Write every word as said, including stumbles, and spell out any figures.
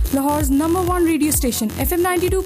Lahore's number one radio station, F M ninety-two